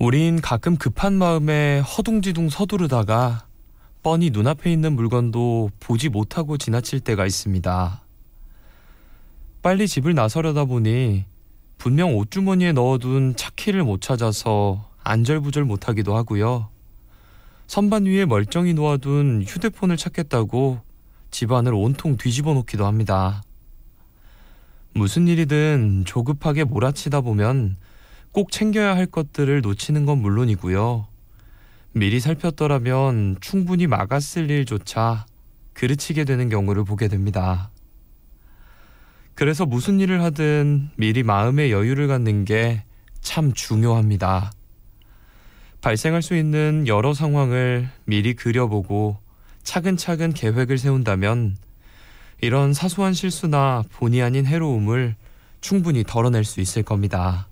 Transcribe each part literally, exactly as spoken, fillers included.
우린 가끔 급한 마음에 허둥지둥 서두르다가 뻔히 눈앞에 있는 물건도 보지 못하고 지나칠 때가 있습니다. 빨리 집을 나서려다 보니 분명 옷주머니에 넣어둔 차키를 못 찾아서 안절부절 못하기도 하고요. 선반 위에 멀쩡히 놓아둔 휴대폰을 찾겠다고 집안을 온통 뒤집어 놓기도 합니다. 무슨 일이든 조급하게 몰아치다 보면 꼭 챙겨야 할 것들을 놓치는 건 물론이고요. 미리 살폈더라면 충분히 막았을 일조차 그르치게 되는 경우를 보게 됩니다. 그래서 무슨 일을 하든 미리 마음의 여유를 갖는 게 참 중요합니다. 발생할 수 있는 여러 상황을 미리 그려보고 차근차근 계획을 세운다면 이런 사소한 실수나 본의 아닌 해로움을 충분히 덜어낼 수 있을 겁니다.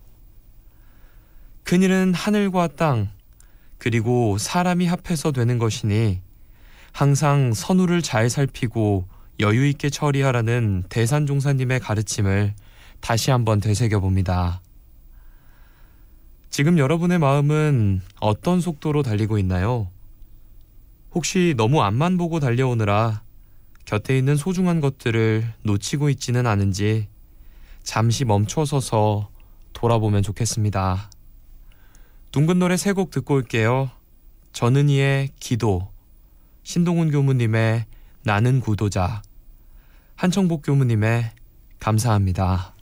큰일은 하늘과 땅, 그리고 사람이 합해서 되는 것이니 항상 선우를 잘 살피고 여유 있게 처리하라는 대산종사님의 가르침을 다시 한번 되새겨봅니다. 지금 여러분의 마음은 어떤 속도로 달리고 있나요? 혹시 너무 앞만 보고 달려오느라 곁에 있는 소중한 것들을 놓치고 있지는 않은지 잠시 멈춰서서 돌아보면 좋겠습니다. 둥근 노래 세 곡 듣고 올게요. 전은희의 기도, 신동훈 교무님의 나는 구도자, 한청복 교무님의 감사합니다.